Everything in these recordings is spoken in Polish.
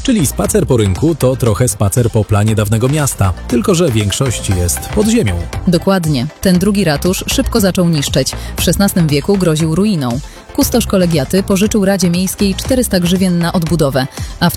Czyli spacer po rynku to trochę spacer po planie dawnego miasta, tylko że większość jest pod ziemią. Dokładnie. Ten drugi ratusz szybko zaczął niszczeć. W XVI wieku groził ruiną. Kustosz kolegiaty pożyczył Radzie Miejskiej 400 grzywien na odbudowę, a w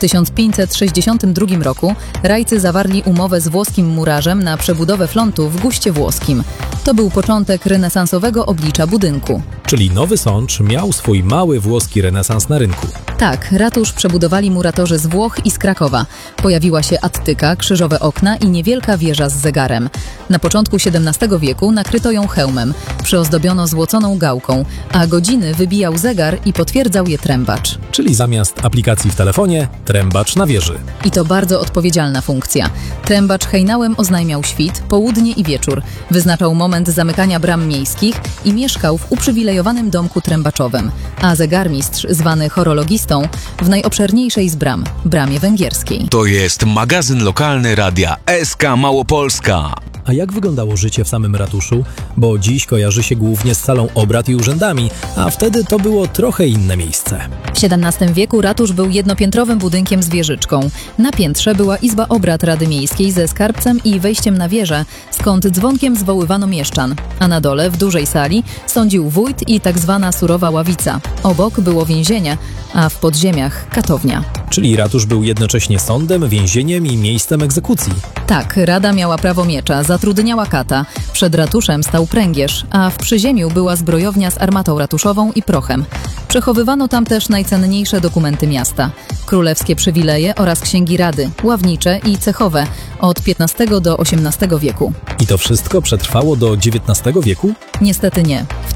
1562 roku rajcy zawarli umowę z włoskim murarzem na przebudowę frontu w Guście Włoskim. To był początek renesansowego oblicza budynku. Czyli Nowy Sącz miał swój mały włoski renesans na rynku. Tak, ratusz przebudowali muratorzy z Włoch i z Krakowa. Pojawiła się attyka, krzyżowe okna i niewielka wieża z zegarem. Na początku XVII wieku nakryto ją hełmem, przyozdobiono złoconą gałką, a godziny wybijał zegar i potwierdzał je trębacz. Czyli zamiast aplikacji w telefonie, trębacz na wieży. I to bardzo odpowiedzialna funkcja. Trębacz hejnałem oznajmiał świt, południe i wieczór, wyznaczał moment zamykania bram miejskich i mieszkał w uprzywilejowanym domku trębaczowym, a zegarmistrz, zwany horologistą, w najobszerniejszej z bram, bramie węgierskiej. To jest magazyn lokalny Radia SK Małopolska. A jak wyglądało życie w samym ratuszu? Bo dziś kojarzy się głównie z salą obrad i urzędami, a wtedy to było trochę inne miejsce. W XVII wieku ratusz był jednopiętrowym budynkiem z wieżyczką. Na piętrze była izba obrad Rady Miejskiej ze skarbcem i wejściem na wieżę, skąd dzwonkiem zwoływano mieszczan. A na dole, w dużej sali, sądził wójt i tak zwana surowa ławica. Obok było więzienie, a w podziemiach katownia. Czyli ratusz był jednocześnie sądem, więzieniem i miejscem egzekucji. Tak, Rada miała prawo miecza, zatrudniała kata. Przed ratuszem stał pręgierz, a w przyziemiu była zbrojownia z armatą ratuszową i prochem. Przechowywano tam też najcenniejsze dokumenty miasta. Królewskie przywileje oraz księgi rady, ławnicze i cechowe od XV do XVIII wieku. I to wszystko przetrwało do XIX wieku? Niestety nie. W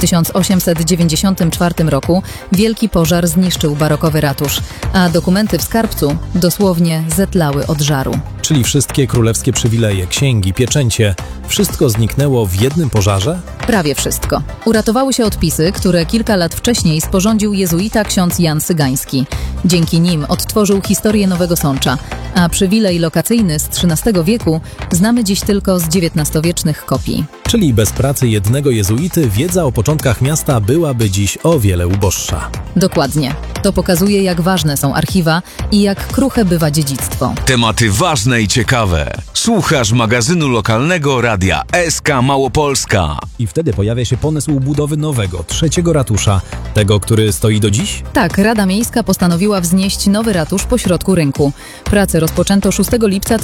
1894 roku wielki pożar zniszczył barokowy ratusz, a dokumenty w skarbcu dosłownie zetlały od żaru. Czyli wszystkie królewskie przywileje, księgi, pieczęcie, wszystko zniknęło w jednym pożarze? Prawie wszystko. Uratowały się odpisy, które kilka lat wcześniej sporządził jezuita ksiądz Jan Sygański. Dzięki nim odtworzył historię Nowego Sącza, a przywilej lokacyjny z XIII wieku znamy dziś tylko z XIX-wiecznych kopii. Czyli bez pracy jednego jezuity wiedza o początkach miasta byłaby dziś o wiele uboższa. Dokładnie. To pokazuje, jak ważne są archiwa i jak kruche bywa dziedzictwo. Tematy ważne i ciekawe. Słuchasz magazynu lokalnego Radia SK Małopolska. I wtedy pojawia się pomysł budowy nowego, trzeciego ratusza, tego, który stoi do dziś? Tak, Rada Miejska postanowiła wznieść nowy ratusz pośrodku rynku. Pracę rozpoczęto 6 lipca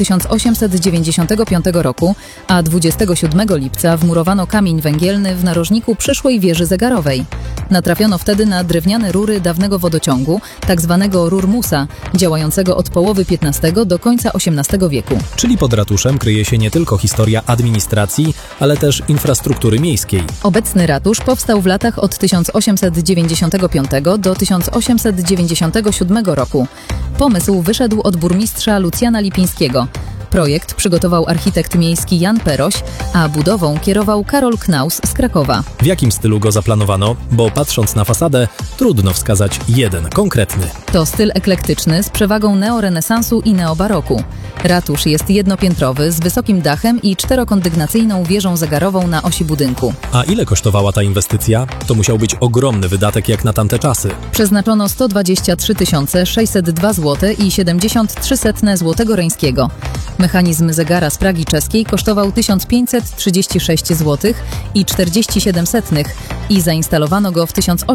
1895 roku, a 27 lipca wmurowano kamień węgielny w narożniku przyszłej wieży zegarowej. Natrafiono wtedy na drewniane rury dawnego wodociągu, tak zwanego rurmusa, działającego od połowy XV do końca XVIII wieku. Czyli pod ratuszem kryje się nie tylko historia administracji, ale też infrastruktury miejskiej. Obecny ratusz powstał w latach od 1895 do 1897 roku. Pomysł wyszedł od burmistrza Lucjana Lipińskiego. Projekt przygotował architekt miejski Jan Peroś, a budową kierował Karol Knaus z Krakowa. W jakim stylu go zaplanowano? Bo patrząc na fasadę, trudno wskazać jeden konkretny. To styl eklektyczny z przewagą neorenesansu i neobaroku. Ratusz jest jednopiętrowy z wysokim dachem i czterokondygnacyjną wieżą zegarową na osi budynku. A ile kosztowała ta inwestycja? To musiał być ogromny wydatek jak na tamte czasy. Przeznaczono 123 602 zł i 73 zł reńskiego. Mechanizm zegara z Pragi czeskiej kosztował 1536 zł i 47 i zainstalowano go w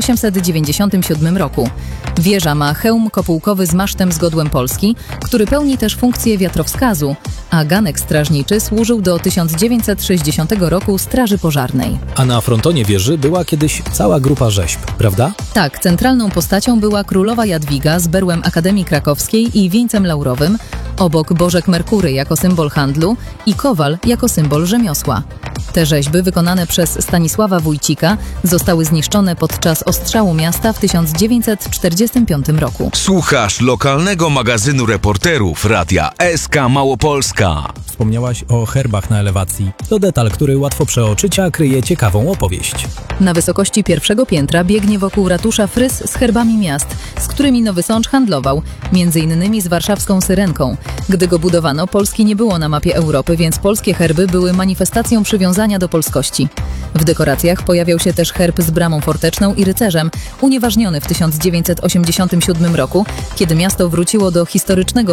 1897 roku. Wieża ma hełm kopułkowy z masztem z godłem Polski, który pełni też funkcję wiatrowskazu, a ganek strażniczy służył do 1960 roku Straży Pożarnej. A na frontonie wieży była kiedyś cała grupa rzeźb, prawda? Tak, centralną postacią była królowa Jadwiga z berłem Akademii Krakowskiej i wieńcem laurowym, obok Bożek Merkury jako symbol handlu i kowal jako symbol rzemiosła. Te rzeźby, wykonane przez Stanisława Wójcika, zostały zniszczone podczas ostrzału miasta w 1945 roku. Słuchasz lokalnego magazynu reporterów Radia SK Małopolska. Wspomniałaś o herbach na elewacji. To detal, który łatwo przeoczyć, a kryje ciekawą opowieść. Na wysokości pierwszego piętra biegnie wokół ratusza fryz z herbami miast, z którymi Nowy Sącz handlował, m.in. z warszawską Syrenką. Gdy go budowano, Polski nie było na mapie Europy, więc polskie herby były manifestacją przywiązania do polskości. W dekoracjach pojawiał się też herb z bramą forteczną i rycerzem, unieważniony w 1987 roku, kiedy miasto wróciło do historycznego